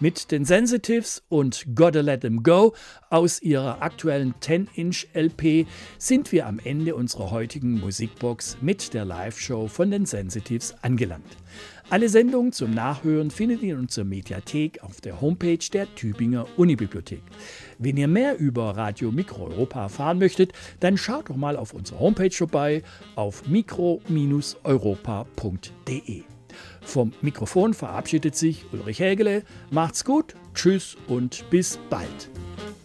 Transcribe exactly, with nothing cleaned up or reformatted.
Mit den Sensitives und Gotta Let Them Go aus ihrer aktuellen zehn Inch L P sind wir am Ende unserer heutigen Musikbox mit der Live-Show von den Sensitives angelangt. Alle Sendungen zum Nachhören findet ihr in unserer Mediathek auf der Homepage der Tübinger Unibibliothek. Wenn ihr mehr über Radio Mikro Europa erfahren möchtet, dann schaut doch mal auf unserer Homepage vorbei auf mikro europa punkt de. Vom Mikrofon verabschiedet sich Ulrich Hägele. Macht's gut, tschüss und bis bald.